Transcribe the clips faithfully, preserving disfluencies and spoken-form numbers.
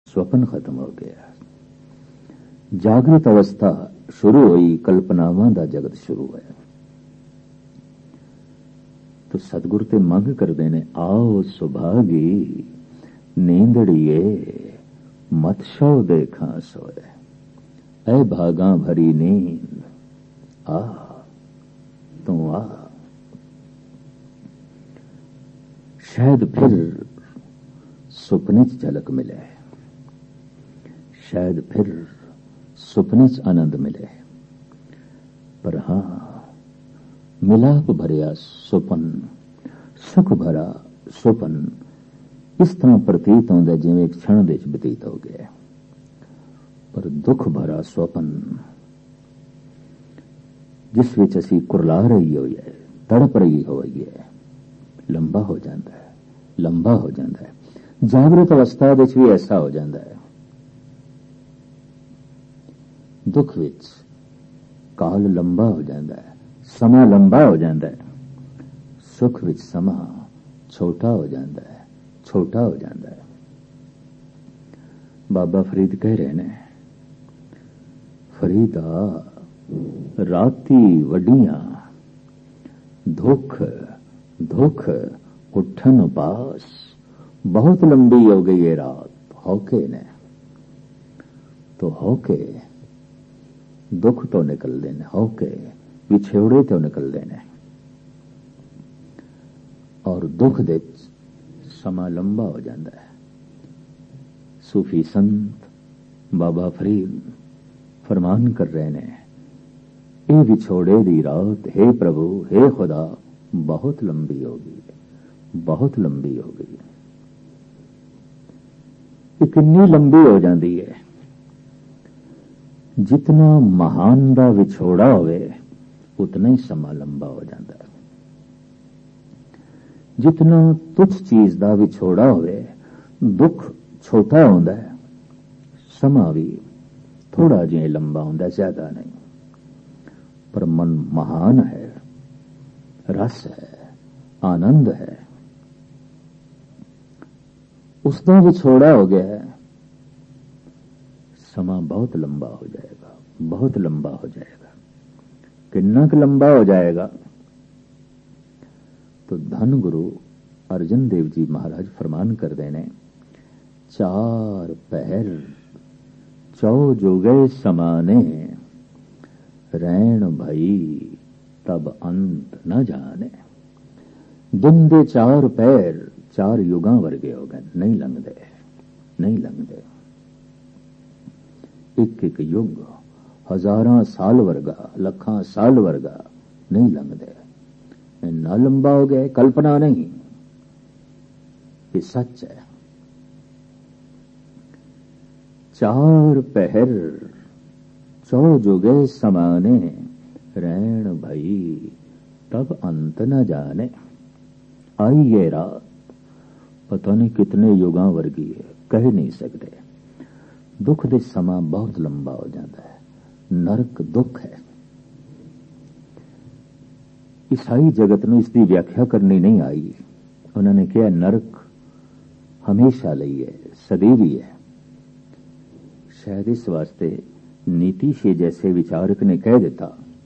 स्वप्न खत्म हो गया। जागृत अवस्था शुरू हुई, कल्पनावां दा जगत शुरू होया। तो सतगुरु ते मंग करदे ने, आओ सुभागी नींदड़िए मत शो देखा सोए, ऐ भागा भरी नींद आ तू आ। शायद फिर सुपने च झलक मिले, शायद फिर सुपने च आनंद मिले, पर हां मिलाप भरिया सुपन, सुख भरा सुपन इस तरह प्रतीत होंदा जिवें एक क्षण दे च बतीत हो गया। पर दुख भरा सुपन जिस विच असी कुरला रही होई है, तड़प रही होई है, लंबा हो जाता है, लंबा हो जाता है। जागृत अवस्था विच भी ऐसा हो जाता है। दुख विच काल लंबा हो जाता है, समा लंबा हो जाता है। सुख विच समा छोटा हो जाता है, छोटा हो जाता है। बाबा फरीद कह रहे ने, फरीदा राती वडियां दुख दुख उठन पास, बहुत लंबी हो गई है रात। होके ने तो होके दुख तो निकलते ने, होके विछोड़े तो निकलते ने, और दुख दे समा लंबा हो जाता है। सूफी संत बाबा फरीद फरमान कर रहे ने, ए विछोड़े दी रात हे प्रभु हे खुदा बहुत लंबी हो गई, बहुत लंबी हो गई। कितनी लंबी हो जाती है, जितना महान दा विछोड़ा होवे उतना ही समा लंबा हो जाता है। जितना तुच्छ चीज दा विछोड़ा होवे दुख छोटा होता है, समा भी थोड़ा जिहा लंबा होता, ज्यादा नहीं। पर मन महान है, रस है, आनंद है, उसका विछोड़ा हो गया है, समा बहुत लंबा हो जाएगा, बहुत लंबा हो जाएगा। कितना क लंबा हो जाएगा? तो धन गुरु अर्जन देव जी महाराज फरमान कर देने, चार पहर चौ जुगे समाने, रैन भई तब अंत न जाने। दिन दे चार पैर चार युगां वर्गे हो गए, नहीं लंघदे, नहीं लंघदे। एक एक युग हजारां साल वर्गा, लखां साल वर्गा नहीं लंघदे। इन्ना लंबा हो गया, कल्पना नहीं, ये सच है। चार पहर चौ जुगे समाने, रैन भई तब अंत न जाने। आई ये रात पता नहीं कितने युगां वर्गी है, कह नहीं सकते। दुख दे समा बहुत लंबा हो जाता है। नरक दुख है। ईसाई जगत में इसकी व्याख्या करनी नहीं आई। उन्होंने कहा नरक हमेशा ਲਈ है, सदैवी है। शायद इस वास्ते नीति से जैसे विचारक ने कह देता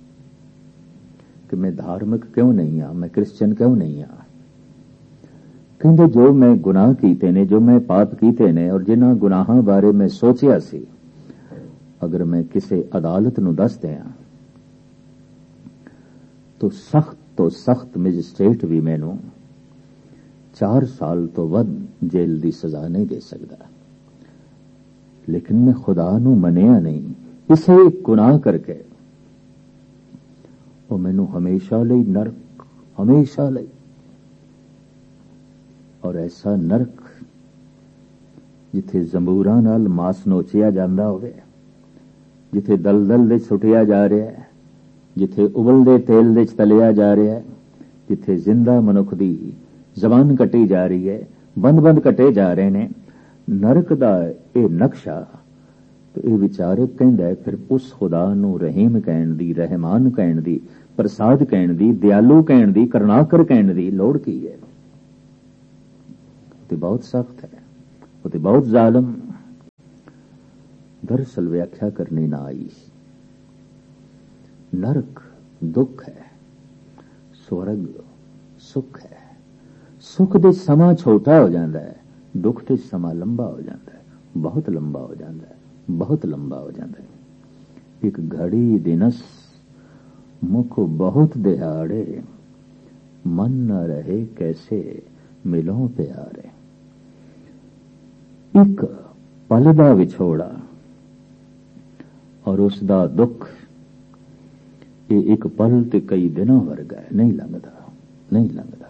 कि मैं धार्मिक क्यों नहीं हाँ, मैं क्रिश्चियन क्यों नहीं हाँ। कहते जो मैं गुनाह कीते ने, जो मैं पाप कीते ने, और जिन्हां गुनाहां बारे मैं सोचिया सी, अगर मैं किसी अदालत नूं दस दियां तो सख्त तो सख्त मैजिस्ट्रेट भी मैनू चार साल तो वध जेल की सजा नहीं दे सकता। लेकिन मैं खुदा नूं मनिया नहीं, इसे एक गुनाह करके वो मैनू हमेशा लई नरक, हमेशा लई। और ऐसा नरक जिथे जंबूरां नाल मास नोचिया जांदा होवे, जिथे दलदल दे सुटिया जा रहा है, जिथे उबलदे तेल दे तलिया जा रहा है, जिथे जिंदा मनुख दी जबान कटी जा रही है, बंद बंद कटे जा रहे ने, नरक दा ये नक्शा। तो ये विचारक कहंदा है फिर उस खुदा नूं रहीम कहण दी, रहमान कहण दी, प्रसाद कहण दी, दयालु कहण दी, करुणाकर कहण दी लोड़ की है? बहुत सख्त है, वो तो बहुत जालिम। दरअसल व्याख्या करनी ना आई। नरक दुख है, स्वर्ग सुख है। सुख दे समा छोटा हो जाता है, दुख दे समा लंबा हो जाता है, बहुत लंबा हो जाता है, बहुत लंबा हो जाता है। एक घड़ी दिनस मुख बहुत दिहाड़े, मन न रहे कैसे मिलों प्यारे। एक पल दा विछोड़ा और उसका दुख, ये एक पल ते कई दिनों वर्गा है, नहीं लंघदा, नहीं लंघदा।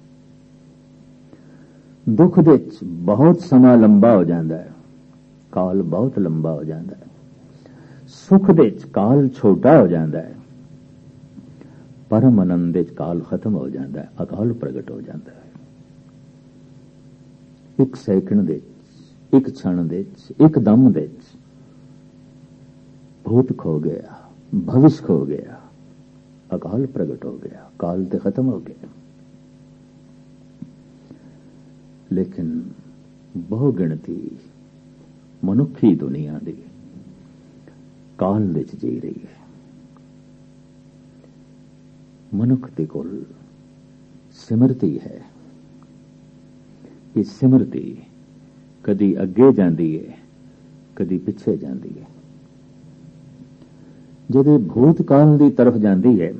दुख दे बहुत समा लंबा हो जाता है, काल बहुत लंबा हो जाता है। सुख दे काल छोटा हो जाता है, परम आनंद दे काल खत्म हो जाता है, अकाल प्रगट हो जाता है। एक सैकंड दे, एक क्षण दे, एक दम दे भूत खो गया, भविष्य खो गया, अकाल प्रगट हो गया, काल ते खत्म हो गया। लेकिन बहु गिणती मनुखी दुनिया दी काल दे च जी रही है। मनुख दे कोल सिमरती है। ये सिमरती कदी अगे जाती है, कदी पिछे जाती है। जदे भूतकाल की तरफ जाती है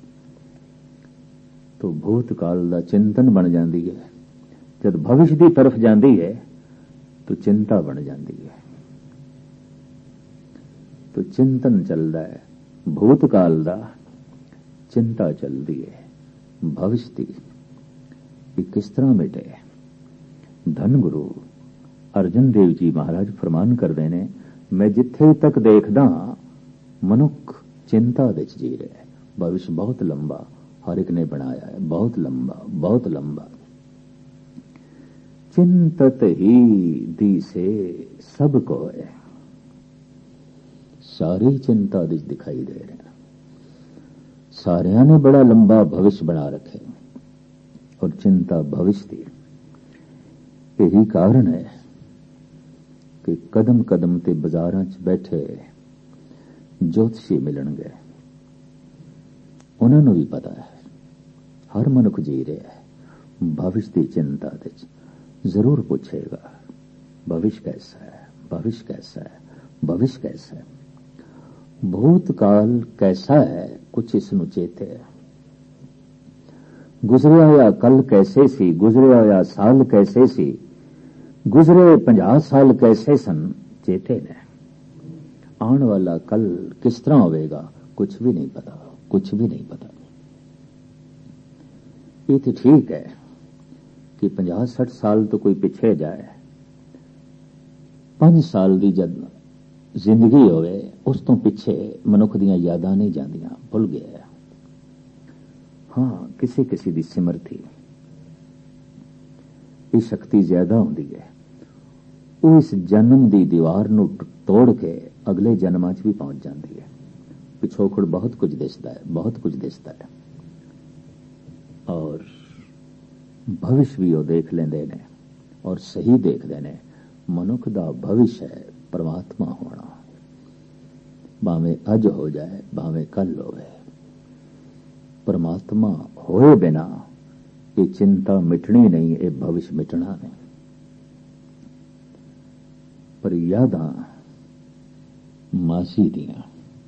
तो भूतकाल का चिंतन बन जाती है, जब भविष्य की तरफ जाती है तो चिंता बन जाती है। तो चिंतन चलता है भूतकाल का, चिंता चलती है भविष्य की। ये किस तरह मिटे? धन गुरु अर्जन देव जी महाराज फरमान करते हैं, मैं जिथे तक देखदा मनुख चिंता दे जी रहा है। भविष्य बहुत लंबा हर एक ने बनाया है, बहुत लंबा, बहुत लंबा। चिंतत ही दी से सब को है, सारी चिंता दिख दिखाई दे रहे हैं। सारिया ने बड़ा लंबा भविष्य बना रखे और चिंता भविष्य की। यही कारण है कि कदम कदम ते बाजारां च बैठे ज्योतिषी मिलणगे, उन्होंने भी पता है हर मनुख जी रहा है भविष्य की चिंता दे। जरूर पूछेगा भविष्य कैसा है, भविष्य कैसा है, भविष्य कैसा है, भूतकाल कैसा है, कुछ इसनु चेते है। गुजरिया होया कल कैसे सी, गुजरिया होया साल कैसे सी, गुजरे पंजाह साल कैसे सन, चेते ने। आने वाला कल किस तरह होगा कुछ भी नहीं पता, कुछ भी नहीं पता। ये तो ठीक है कि पंजाह सठ साल तो कोई पिछे जाए, पांच साल की जद जिंदगी होवे उस तो पिछे मनुख दियां यादां नहीं जांदियां, भुल गया। हाँ, किसी किसी की सिमरती ये शक्ति ज्यादा होंदी है, वो इस जन्म की दीवार नू तोड़ के अगले जन्मां च भी पहुंच जाती है। पिछोकड़ बहुत कुछ दिसदा है, बहुत कुछ दिसदा है। और भविष्य भी वो देख लेंदे ने और सही देखते ने। मनुख दा भविष्य है परमात्मा होना, भावें अज हो जाए भावें कल होवे। परमात्मा होए बिना ये चिंता मिटनी नहीं, ये भविष्य मिटना नहीं। पर यादां मासी दियां,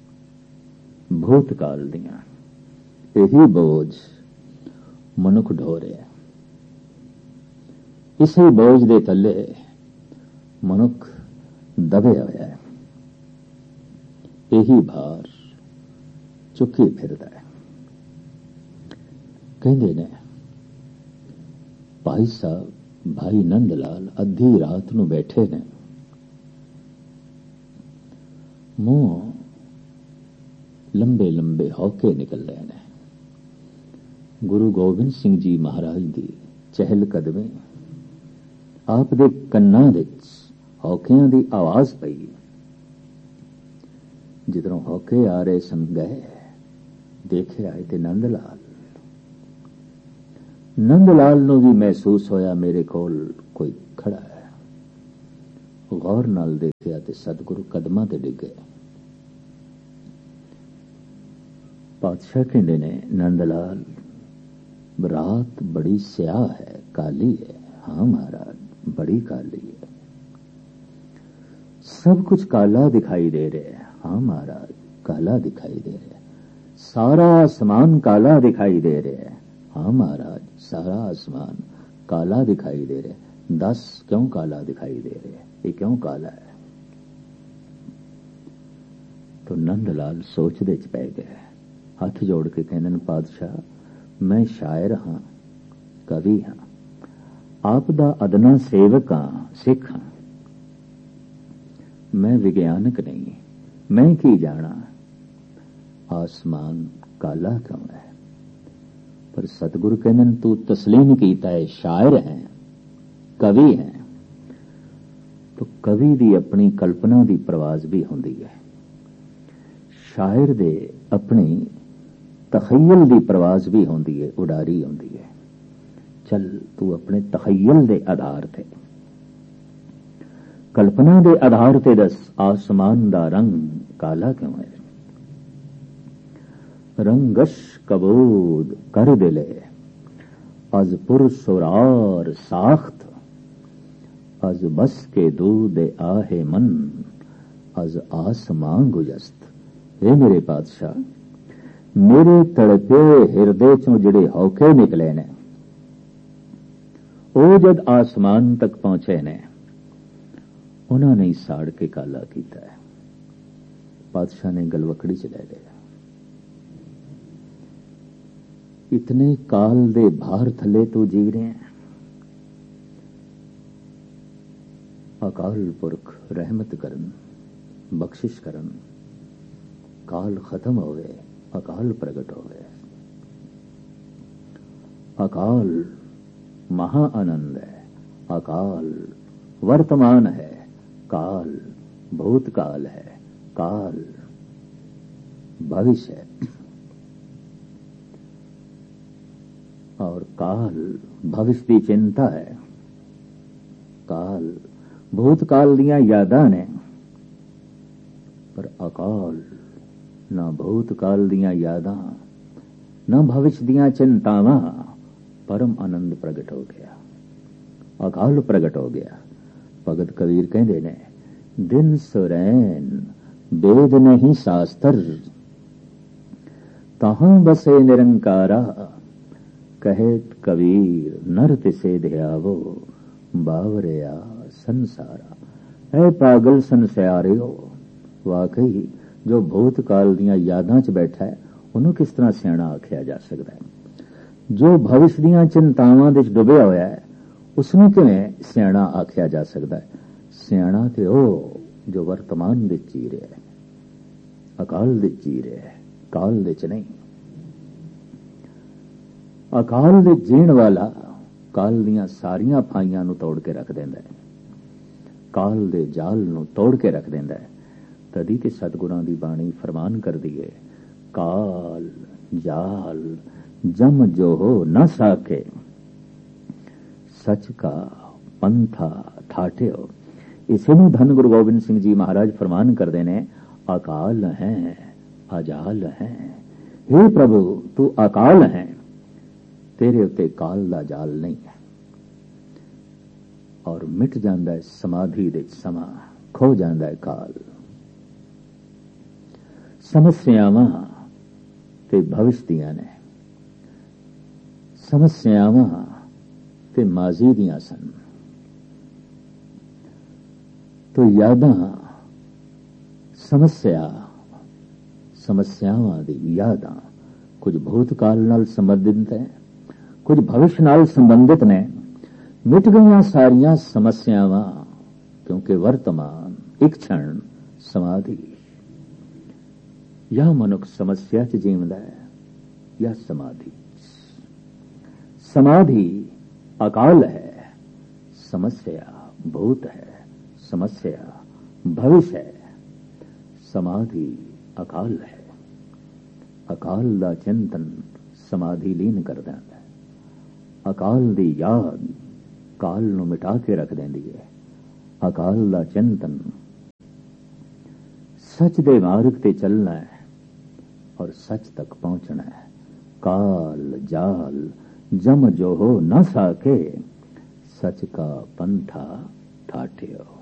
भूतकाल दियां, यही बोझ मनुख ढो रहा। इसी बोझ दे थले मनुख दबे होया है, यही भार चुकी फिरदा है। कहंदे ने भाई साहब भाई नंद लाल अद्धी रात नूं बैठे ने, मुंह लंबे लंबे हौके निकल रहे हैं। गुरु गोबिंद सिंह जी महाराज दी चहल कदमी आप दे कन्नां विच हौकियां दी आवाज पई। जिधरों हौके आ रहे सन गए, देखे आए थे नंद लाल। नंद लाल नूं भी महसूस होया मेरे कोल कोई खड़ा है, गौर नाल देखिया ते सतगुरु कदमां ते डिग गए। पातशाह कहते ने नंद लाल रात बड़ी स्याह है, काली है। हाँ महाराज बड़ी काली है, सब कुछ काला दिखाई दे रहे है। हाँ महाराज काला दिखाई दे रहे है, सारा आसमान काला दिखाई दे रहे है। हाँ महाराज सारा आसमान काला दिखाई दे रहे है। दस क्यों काला दिखाई दे रहे है, ये क्यों काला है? तो नंदलाल सोचदे च पै गए, हथ जोड़ के कहने पातशाह मैं शायर हाँ, कवि हाँ, आप दा अदना सेवक हाँ, सिख हाँ, मैं विज्ञानक नहीं, मैं की जाना आसमान काला क्यों है? पर सतगुरु कहने तू तस्लीम कीता है शायर है, कवि है। तो कवि दी अपनी कल्पना दी प्रवाज भी होंदी है, शायर दे अपनी तखय्युल दी प्रवाज भी होंदी है, उडारी होंदी है। चल तू अपने तखय्युल दे आधार ते, कल्पना दे आधार ते दस आसमान दा रंग काला क्यों है? रंगश कबूद कर दिले अज पुरसुरार साख्त, अज बस के दूध आहे मन, अज आसमां गुजस्त। हे मेरे पातशाह, मेरे तड़पे हिरदे चों जिहड़े हौके निकले ने, ओ जद आसमान तक पहुंचे ने, उन्होंने ही साड़ के काला किया है। पातशाह ने गलवकड़ी च ले लिया। इतने काल दे भार थले तो जी रहे हैं। अकाल पुरख रहमत करन, बख्शिश करन, काल खत्म होवे, अकाल प्रगट होवे। अकाल महा आनंद है, अकाल वर्तमान है, काल भूतकाल है, काल भविष्य है, और काल भविष्य की चिंता है, काल भूतकाल दियां यादां ने। पर अकाल ना भूतकाल दियां यादां, ना भविष्य दियां चिंतावां, परम आनंद प्रगट हो गया, अकाल प्रगट हो गया। भगत कबीर कहते ने दिन सुरैन वेद नहीं शास्त्र, तहां बसे निरंकारा, कहेत कबीर नर तिसे ध्यावो, बावरिया संसारा। ऐ पागल संसारियो, वाकई जो भूतकाल दियां यादां च बैठा है उन्होंने किस तरह सियाणा आख्या जा सकता है? जो भविष्य दियां चिंतावां दे डुबिया होया है उसनूं किवें सियाणा आख्या जा सकता है? सियाणा ते ओ जो वर्तमान दे जी रहा है, अकाल दे जी रहा है, काल दे च नहीं। अकाल दे जीण वाला काल दियां सारियां फाइयां नूं तोड़ के रख देंदा है, काल दे जाल नूं तोड़ के रख देंदा है। तदी ते सतगुरां दी बाणी फरमान कर दिए, काल जाल जम जो हो न साके, सच का पंथा ठाठियो। इसे नूं धन गुरु गोबिंद सिंह जी महाराज फरमान करदे ने, अकाल है अजाल है। हे प्रभु तू अकाल है, तेरे उत्ते काल दा जाल नहीं है। और मिट जांदा है समाधि दे समा, खो जांदा है काल। समस्यावां ते भविष्य दियां ने, समस्यावां ते माजी दियां सन। तो यादां समस्या, समस्यावां दी यादां कुछ भूतकाल नाल संबंधित है, कुछ भविष्य नाल संबंधित ने। मिट गईयां सारियां समस्यावां, क्योंकि वर्तमान एक क्षण समाधि। या मनुख समस्या च जीवदा है या समाधि। समाधि अकाल है, समस्या भूत है, समस्या भविष्य है। समाधि अकाल है, अकाल दा चिंतन समाधि लीन कर देंदा है। अकाल दी याद काल नूं मिटा के रख देंदी है। अकाल दा चिंतन, सच दे मार्ग ते चलना है और सच तक पहुंचना है। काल जाल जम जो हो न साके, सच का पंथा ठाठियो।